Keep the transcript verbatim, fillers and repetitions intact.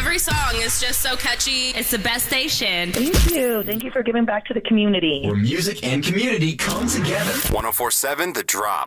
Every song is just so catchy. It's the best station. Thank you. Thank you for giving back to the community. Where music and community come together. one oh four point seven The Drop.